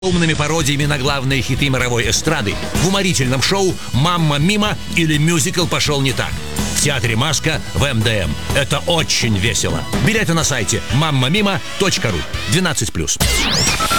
Умными пародиями на главные хиты мировой эстрады в уморительном шоу «Мамма Мимо» или мюзикл «Пошел не так». В театре «Маска» в МДМ. Это очень весело. Билеты на сайте mammamima.ru. 12+.